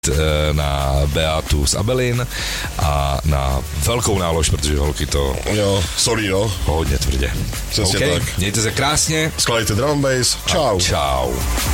na Beatu z Abelin a na velkou nálož, protože holky to solí, hodně tvrdě. Přesně tak. Mějte se krásně. Skladejte drum and bass. Čau. Čau.